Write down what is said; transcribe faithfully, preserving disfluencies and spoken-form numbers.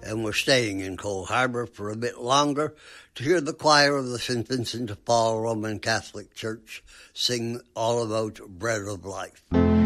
and we're staying in Cole Harbour for a bit longer to hear the choir of the Saint Vincent de Paul Roman Catholic Church sing all about Bread of Life.